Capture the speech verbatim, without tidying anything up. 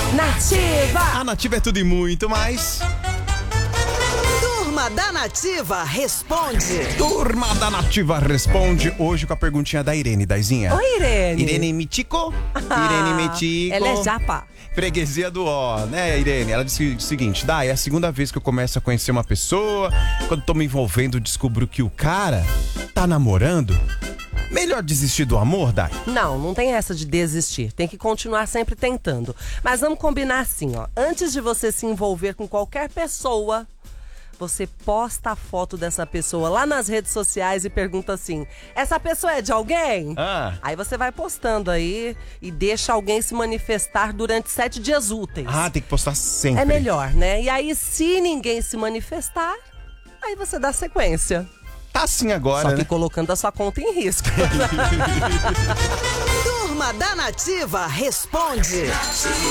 Nativa! A Nativa é tudo e muito mais. Turma da Nativa responde. Turma da Nativa responde hoje com a perguntinha da Irene, Daizinha. Oi, Irene. Irene Mitico. Ah, Irene Mitico. ela é japa. Freguesia do Ó, né, Irene? Ela disse o seguinte: Dai, é a segunda vez que eu começo a conhecer uma pessoa. Quando tô me envolvendo, descubro que o cara tá namorando. Melhor desistir do amor, Dai? Não, não tem essa de desistir. Tem que continuar sempre tentando. Mas vamos combinar assim, ó. Antes de você se envolver com qualquer pessoa, você posta a foto dessa pessoa lá nas redes sociais e pergunta assim: essa pessoa é de alguém? Ah. Aí você vai postando aí e deixa alguém se manifestar durante sete dias úteis. Ah, tem que postar sempre. É melhor, né? E aí, se ninguém se manifestar, aí você dá sequência. Tá assim agora, Só que né? colocando a sua conta em risco. Turma da Nativa responde.